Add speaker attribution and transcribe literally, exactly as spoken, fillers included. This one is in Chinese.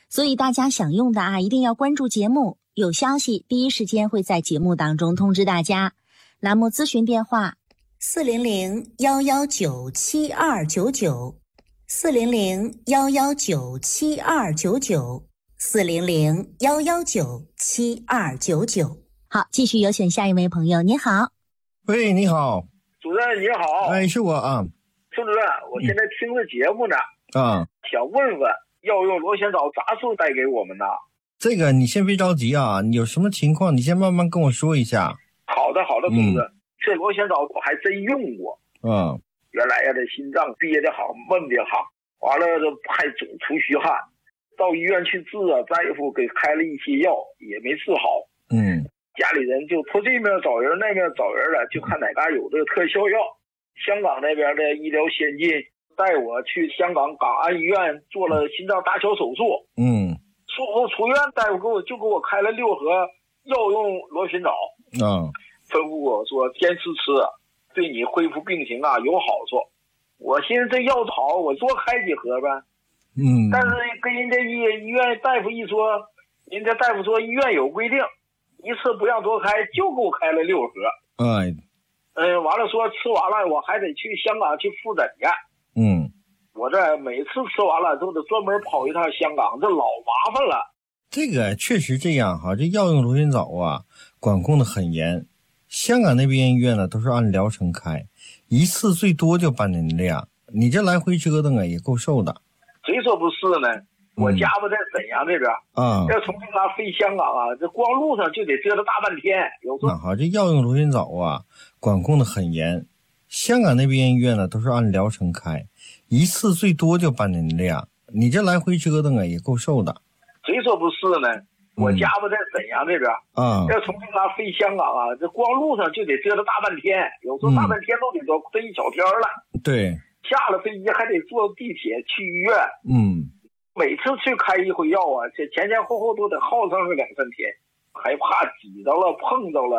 Speaker 1: 所以大家想用的啊，一定要关注节目，有消息第一时间会在节目当中通知大家。栏目咨询电话四零零幺幺九七二九九，四零零幺幺九七二九九，四零零幺幺九七二九九。好，继续有请下一位朋友。你好。
Speaker 2: 喂，你好，
Speaker 3: 主任你好。
Speaker 2: 哎，是我啊。
Speaker 3: 孙主任，我现在听着节目呢，
Speaker 2: 啊、嗯，
Speaker 3: 想问问要用螺旋藻啥时候带给我们呢？
Speaker 2: 这个你先别着急啊，你有什么情况你先慢慢跟我说一下。
Speaker 3: 好的好的，孙主任、嗯、这螺旋藻我还真用过。
Speaker 2: 嗯，
Speaker 3: 原来呀这心脏憋得好闷得好，完了这还总出虚汗，到医院去治啊，大夫给开了一些药也没治好。
Speaker 2: 嗯，
Speaker 3: 家里人就从这边找人那边找人了，就看哪嘎有这个特效药。香港那边的医疗先进带我去香港港安医院做了心脏搭桥手术。
Speaker 2: 嗯，
Speaker 3: 术后出院，大夫给我就给我开了六盒药用螺旋藻。
Speaker 2: 嗯，
Speaker 3: 吩咐我说坚持吃，对你恢复病情啊有好处。我寻思这药好，我多开几盒呗。
Speaker 2: 嗯，
Speaker 3: 但是跟人家医医院大夫一说，人家大夫说医院有规定，一次不让多开，就给我开了六盒。
Speaker 2: 哎，
Speaker 3: 嗯，完了说吃完了我还得去香港去复诊去。
Speaker 2: 嗯，
Speaker 3: 我这每次吃完了都得专门跑一趟香港，这老麻烦了。
Speaker 2: 这个确实这样哈，这药用螺旋藻啊管控的很严。香港那边医院呢都是按疗程开，一次最多就半年量，你这来回折腾啊也够受的。
Speaker 3: 谁说不是呢？我家不在沈阳这边啊，要从这嘎飞香港啊，这光路上就得折腾大半天。有时候
Speaker 2: 好，这药用螺旋藻啊管控的很严。香港那边医院呢都是按疗程开，一次最多就半年量，你这来回折腾啊也够受的。
Speaker 3: 谁说不是呢？我家不在沈阳这边啊，要从这嘎飞香港啊，这光路上就得折腾大半天，有时候大半天都得都这一小天了。
Speaker 2: 对，
Speaker 3: 下了飞机还得坐地铁去医院。
Speaker 2: 嗯，
Speaker 3: 每次去开一回药啊，这前前后后都得耗上个两三天，还怕挤着了碰着了。